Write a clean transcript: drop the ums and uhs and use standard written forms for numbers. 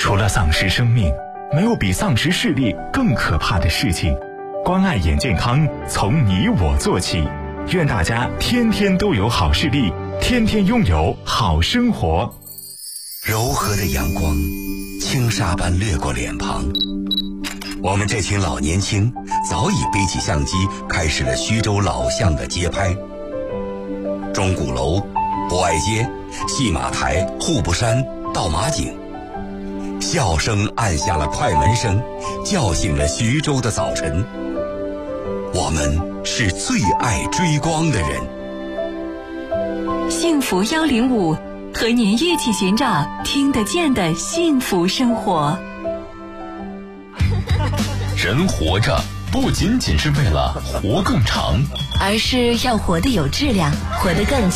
除了丧失生命，没有比丧失视力更可怕的事情。关爱眼健康，从你我做起。愿大家天天都有好视力，天天拥有好生活。 柔和的阳光，轻纱般掠过脸庞。我们这群老年轻早已背起相机，开始了徐州老巷的街拍。钟鼓楼、博爱街、戏马台、户部山、倒马井，笑声按下了快门声，叫醒了徐州的早晨。我们是最爱追光的人。 幸福105，和您一起寻找听得见的幸福生活。 人活着不仅仅是为了活更长， 而是要活得有质量，活得更